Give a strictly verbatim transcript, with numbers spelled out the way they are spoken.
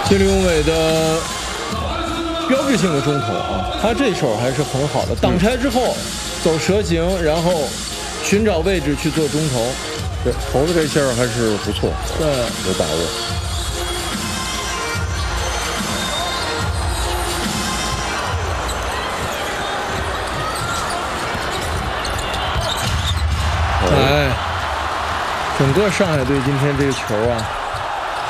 金立永伟的标志性的中投啊，他这手还是很好的，挡拆之后走蛇形，然后寻找位置去做中投。 对，投的这下还是不错， 对， 有把握。 哎，整个上海队今天这个球啊，